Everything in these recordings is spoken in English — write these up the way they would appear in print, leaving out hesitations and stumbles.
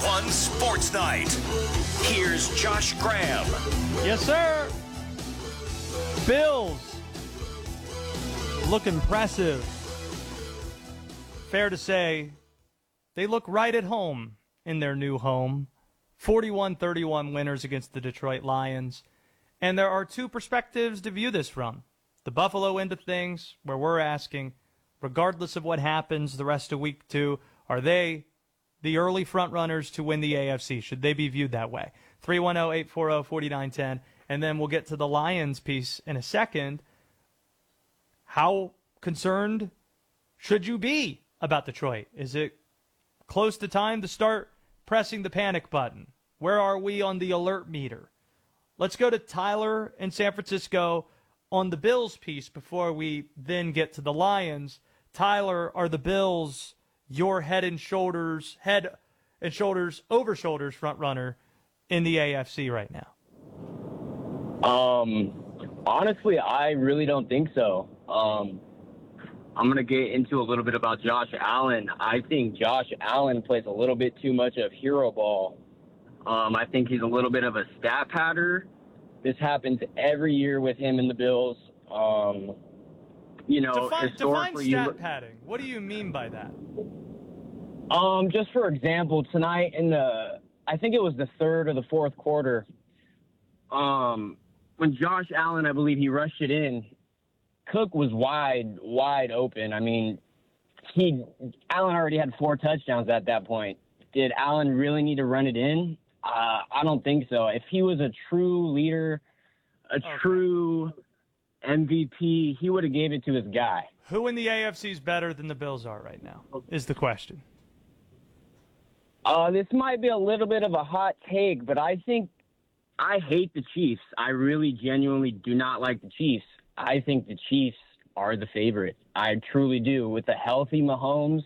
one Sports Night. Here's Josh Graham. Yes, sir. Bills look impressive. Fair to say, they look right at home in their new home. 41-31 winners against the Detroit Lions. And there are two perspectives to view this from. The Buffalo end of things, where we're asking, regardless of what happens the rest of week 2, are they the early front runners to win the AFC? Should they be viewed that way? 310-840-4910. And then we'll get to the Lions piece in a second. How concerned should you be about Detroit? Is it close to time to start pressing the panic button? Where are we on the alert meter? Let's go to Tyler in San Francisco on the Bills piece before we then get to the Lions. Tyler, are the Bills your head and shoulders over shoulders front runner in the AFC right now? Honestly, I really don't think so. I'm going to get into a little bit about Josh Allen. I think Josh Allen plays a little bit too much of hero ball. I think he's a little bit of a stat padder. This happens every year with him and the Bills. Define stat padding. What do you mean by that? Just for example, tonight I think it was the third or the fourth quarter, when Josh Allen, I believe he rushed it in, Cook was wide open. I mean, Allen already had 4 touchdowns at that point. Did Allen really need to run it in? I don't think so. If he was a true leader, true MVP, he would have gave it to his guy. Who in the AFC is better than the Bills are right now is the question. This might be a little bit of a hot take, but I hate the Chiefs. I really genuinely do not like the Chiefs. I think the Chiefs are the favorite. I truly do. With a healthy Mahomes,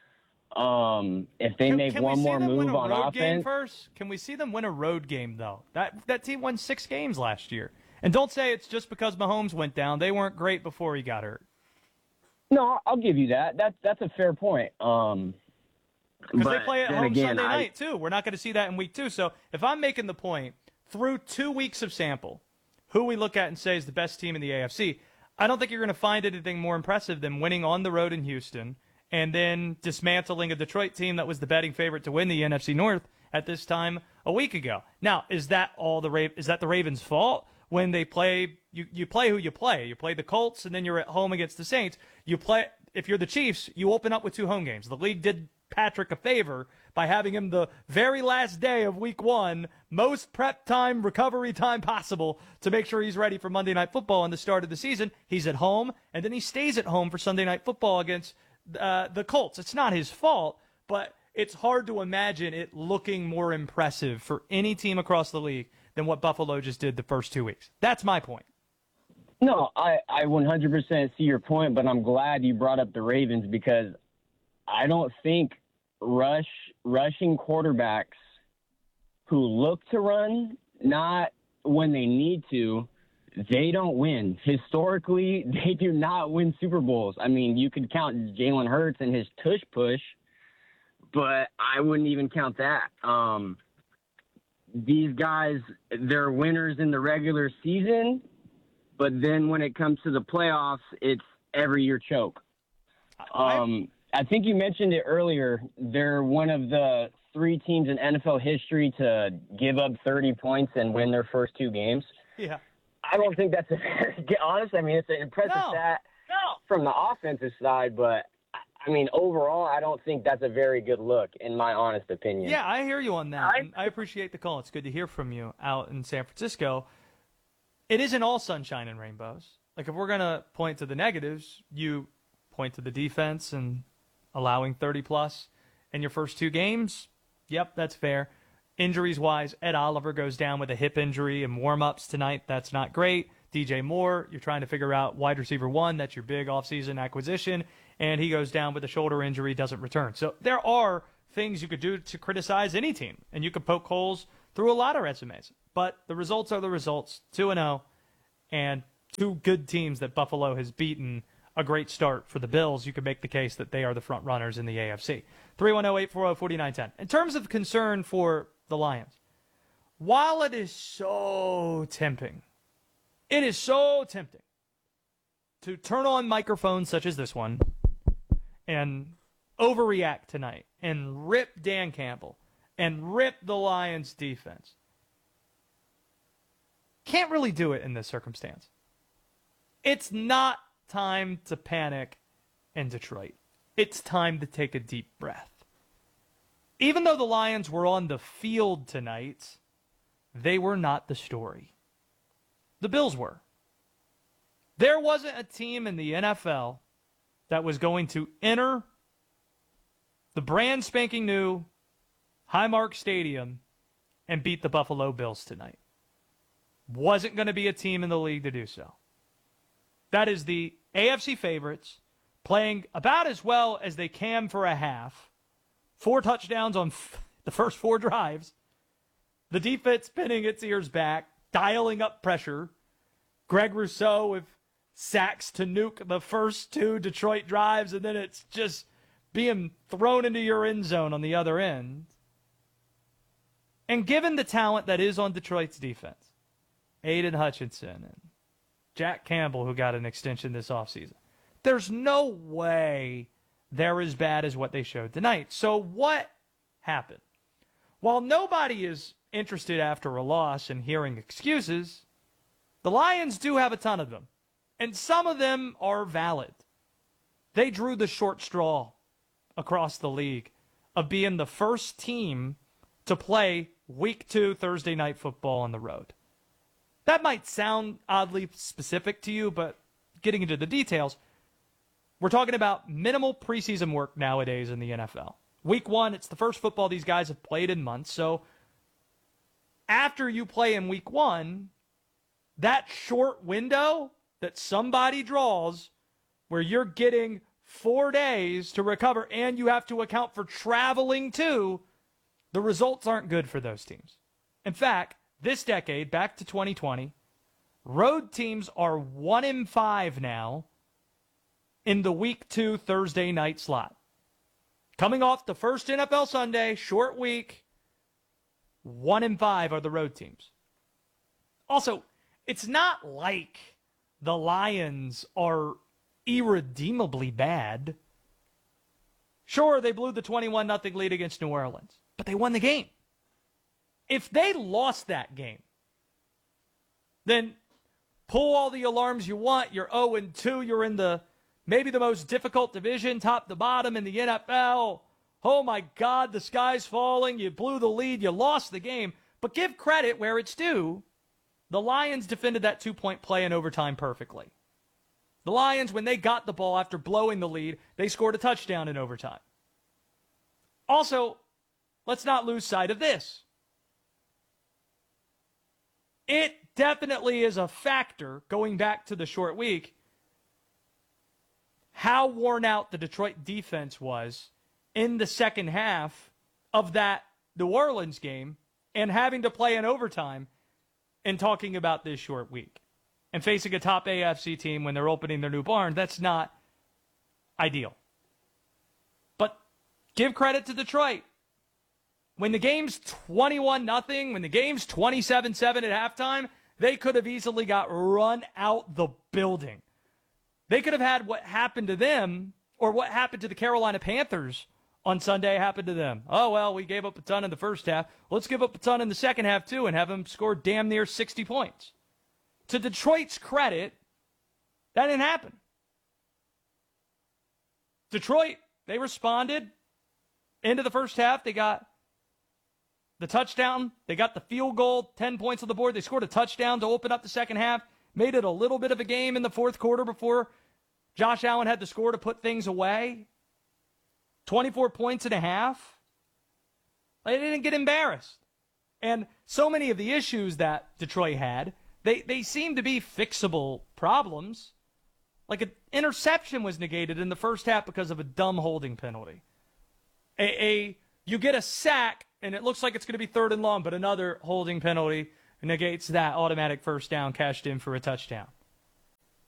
if they make one more move on offense. First? Can we see them win a road game, though? That team won 6 games last year. And don't say it's just because Mahomes went down. They weren't great before he got hurt. No, I'll give you that. That's a fair point. Because they play at home Sunday night, too. We're not going to see that in week 2. So if I'm making the point, through 2 weeks of sample, who we look at and say is the best team in the AFC, I don't think you're going to find anything more impressive than winning on the road in Houston and then dismantling a Detroit team that was the betting favorite to win the NFC North at this time a week ago. Now, is that the Ravens' fault when they play? You play who you play. You play the Colts, and then you're at home against the Saints. If you're the Chiefs, you open up with 2 home games. The league did Patrick a favor by having him the very last day of week 1, most prep time, recovery time possible to make sure he's ready for Monday Night Football in the start of the season. He's at home, and then he stays at home for Sunday Night Football against the Colts. It's not his fault, but it's hard to imagine it looking more impressive for any team across the league than what Buffalo just did the first 2 weeks. That's my point. No, I 100% see your point, but I'm glad you brought up the Ravens because I don't think rushing quarterbacks who look to run, not when they need to, they don't win. Historically, they do not win Super Bowls. I mean, you could count Jalen Hurts and his tush push, but I wouldn't even count that. These guys, they're winners in the regular season, but then when it comes to the playoffs, it's every year choke. I think you mentioned it earlier. They're one of the 3 teams in NFL history to give up 30 points and win their first 2 games. Yeah. I don't think that's honest. I mean, it's an impressive stat from the offensive side, but I mean, overall, I don't think that's a very good look, in my honest opinion. Yeah, I hear you on that. I appreciate the call. It's good to hear from you out in San Francisco. It isn't all sunshine and rainbows. Like, if we're going to point to the negatives, you point to the defense and allowing 30-plus in your first 2 games. Yep, that's fair. Injuries-wise, Ed Oliver goes down with a hip injury in warm-ups tonight. That's not great. DJ Moore, you're trying to figure out wide receiver 1. That's your big offseason acquisition. And he goes down with a shoulder injury, doesn't return. So there are things you could do to criticize any team, and you could poke holes through a lot of resumes. But the results are the results, 2-0, and 2 good teams that Buffalo has beaten a great start for the Bills, you could make the case that they are the front runners in the AFC. 310-840-4910. In terms of concern for the Lions, while it is so tempting to turn on microphones such as this one and overreact tonight and rip Dan Campbell and rip the Lions defense, can't really do it in this circumstance. It's not time to panic in Detroit. It's time to take a deep breath. Even though the Lions were on the field tonight, they were not the story. The Bills were. There wasn't a team in the NFL that was going to enter the brand spanking new Highmark Stadium and beat the Buffalo Bills tonight. Wasn't going to be a team in the league to do so. That is the AFC favorites playing about as well as they can for a half. 4 touchdowns on the first 4 drives. The defense pinning its ears back, dialing up pressure. Greg Rousseau with sacks to nuke the first 2 Detroit drives, and then it's just being thrown into your end zone on the other end. And given the talent that is on Detroit's defense, Aiden Hutchinson and Jack Campbell, who got an extension this offseason, there's no way they're as bad as what they showed tonight. So what happened? While nobody is interested after a loss in hearing excuses, the Lions do have a ton of them, and some of them are valid. They drew the short straw across the league of being the first team to play Week 2 Thursday Night Football on the road. That might sound oddly specific to you, but getting into the details, we're talking about minimal preseason work nowadays in the NFL. Week 1, it's the first football these guys have played in months, so after you play in Week 1, that short window that somebody draws where you're getting 4 days to recover and you have to account for traveling too, the results aren't good for those teams. In fact, this decade, back to 2020, road teams are 1-5 now in the Week 2 Thursday night slot. Coming off the first NFL Sunday, short week, 1-5 are the road teams. Also, it's not like the Lions are irredeemably bad. Sure, they blew the 21-0 lead against New Orleans, but they won the game. If they lost that game, then pull all the alarms you want. You're 0-2. You're in maybe the most difficult division, top to bottom in the NFL. Oh, my God, the sky's falling. You blew the lead. You lost the game. But give credit where it's due. The Lions defended that 2-point play in overtime perfectly. The Lions, when they got the ball after blowing the lead, they scored a touchdown in overtime. Also, let's not lose sight of this. It definitely is a factor, going back to the short week, how worn out the Detroit defense was in the second half of that New Orleans game and having to play in overtime and talking about this short week. And facing a top AFC team when they're opening their new barn, that's not ideal. But give credit to Detroit. When the game's 21-0, when the game's 27-7 at halftime, they could have easily got run out the building. They could have had what happened to them, or what happened to the Carolina Panthers on Sunday happen to them. Oh, well, we gave up a ton in the first half. Let's give up a ton in the second half, too, and have them score damn near 60 points. To Detroit's credit, that didn't happen. Detroit, they responded. Into the first half, they got the touchdown. They got the field goal, 10 points on the board. They scored a touchdown to open up the second half. Made it a little bit of a game in the fourth quarter before Josh Allen had to score to put things away. 24 points and a half. They didn't get embarrassed. And so many of the issues that Detroit had, they seem to be fixable problems. Like an interception was negated in the first half because of a dumb holding penalty. You get a sack, and it looks like it's going to be third and long, but another holding penalty negates that automatic first down cashed in for a touchdown.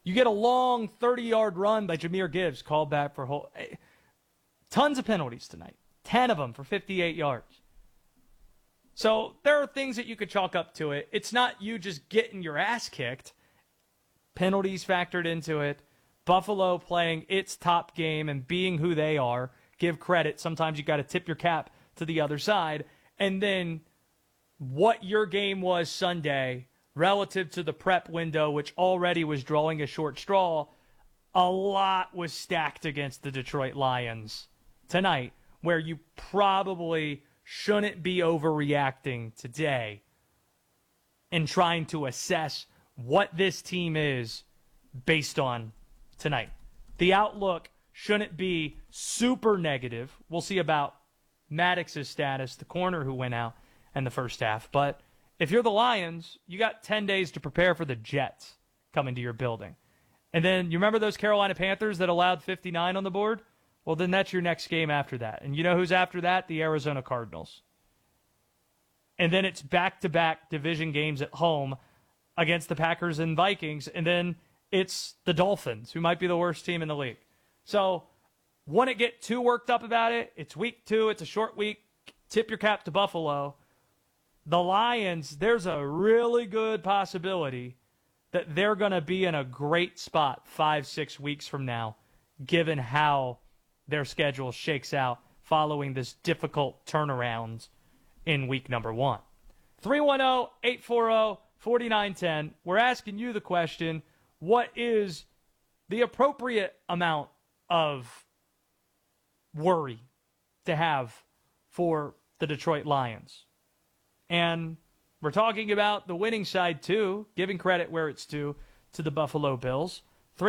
You get a long 30-yard run by Jahmyr Gibbs called back for tons of penalties tonight. 10 of them for 58 yards. So there are things that you could chalk up to it. It's not you just getting your ass kicked. Penalties factored into it. Buffalo playing its top game and being who they are. Give credit. Sometimes you got to tip your cap to the other side. And then what your game was Sunday relative to the prep window, which already was drawing a short straw, a lot was stacked against the Detroit Lions tonight, where you probably shouldn't be overreacting today and trying to assess what this team is based on tonight. The outlook shouldn't be super negative. We'll see about Maddox's status, the corner who went out in the first half. But if you're the Lions, you got 10 days to prepare for the Jets coming to your building. And then you remember those Carolina Panthers that allowed 59 on the board? Well, then that's your next game after that. And you know who's after that? The Arizona Cardinals. And then it's back-to-back division games at home against the Packers and Vikings. And then it's the Dolphins, who might be the worst team in the league. So, wouldn't get too worked up about it. It's week 2. It's a short week. Tip your cap to Buffalo. The Lions, there's a really good possibility that they're going to be in a great spot 5-6 weeks from now, given how their schedule shakes out following this difficult turnaround in week number 1. 310-840-4910. We're asking you the question, what is the appropriate amount of worry to have for the Detroit Lions? And we're talking about the winning side, too, giving credit where it's due to the Buffalo Bills.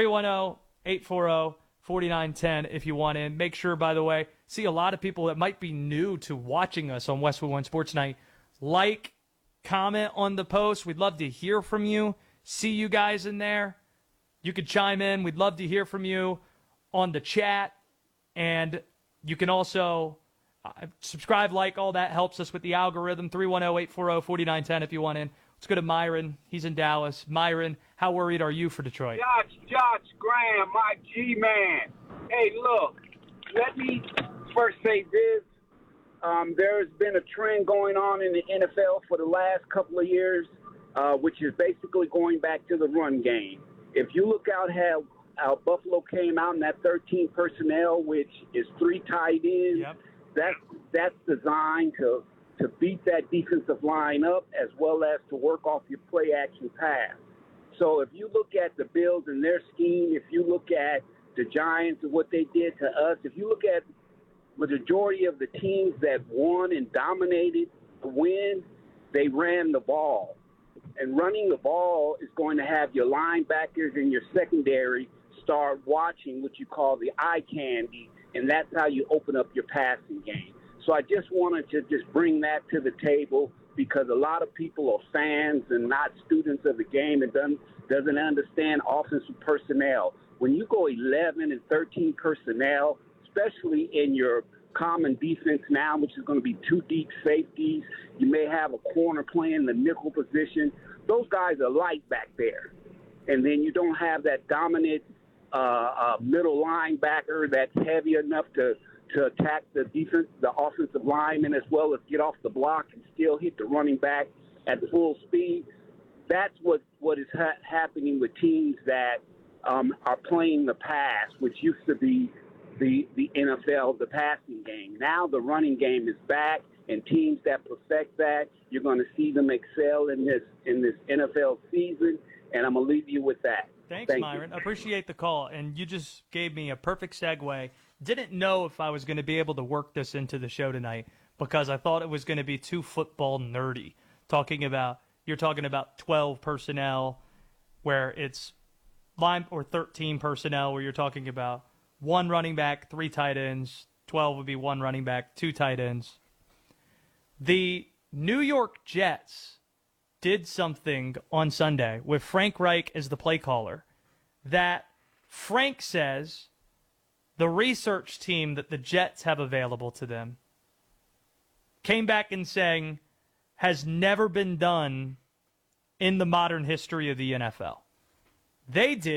310-840-4910 if you want in. Make sure, by the way, see a lot of people that might be new to watching us on Westwood One Sports Night. Like, comment on the post. We'd love to hear from you. See you guys in there. You could chime in. We'd love to hear from you on the chat. And you can also subscribe, like, all that helps us with the algorithm. 310-840-4910 if you want in. Let's go to Myron. He's in Dallas. Myron, how worried are you for Detroit? Josh Graham, my G-man. Hey, look, let me first say this. There's been a trend going on in the NFL for the last couple of years, which is basically going back to the run game. If you look out how Buffalo came out in that 13 personnel, which is 3 tight ends, yep. That's designed to beat that defensive line up as well as to work off your play-action pass. So if you look at the Bills and their scheme, if you look at the Giants and what they did to us, if you look at the majority of the teams that won and dominated the win, they ran the ball. And running the ball is going to have your linebackers and your secondary start watching what you call the eye candy, and that's how you open up your passing game. So I just wanted to just bring that to the table because a lot of people are fans and not students of the game and doesn't understand offensive personnel. When you go 11 and 13 personnel, especially in your common defense now, which is going to be 2 deep safeties, you may have a corner playing the nickel position. Those guys are light back there. And then you don't have that dominant middle linebacker that's heavy enough to attack the defense, the offensive lineman, as well as get off the block and still hit the running back at full speed. That's what is happening with teams that are playing the pass, which used to be the NFL, the passing game. Now the running game is back, and teams that perfect that, you're going to see them excel in this NFL season, and I'm going to leave you with that. Thanks, Myron. Appreciate the call, and you just gave me a perfect segue. Didn't know if I was going to be able to work this into the show tonight because I thought it was going to be too football nerdy. You're talking about 12 personnel where it's line or 13 personnel where you're talking about 1 running back, 3 tight ends. 12 would be 1 running back, 2 tight ends. The New York Jets did something on Sunday with Frank Reich as the play caller that Frank says the research team that the Jets have available to them came back and saying has never been done in the modern history of the NFL. They did